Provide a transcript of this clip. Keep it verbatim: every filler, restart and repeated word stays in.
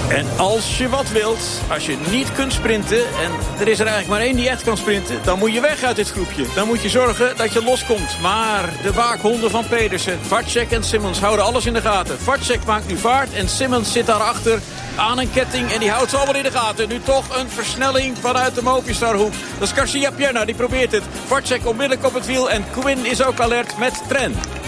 En als je wat wilt, als je niet kunt sprinten... en er is er eigenlijk maar één die echt kan sprinten... dan moet je weg uit dit groepje. Dan moet je zorgen dat je loskomt. Maar de waakhonden van Pedersen, Vacek en Simmons houden alles in de gaten. Vacek maakt nu vaart en Simmons zit daarachter aan een ketting... en die houdt ze allemaal in de gaten. Nu toch een versnelling vanuit de Movistar-hoek. Dat is Garcia Pierna, die probeert het. Vacek onmiddellijk op het wiel en Quinn is ook alert met Tren.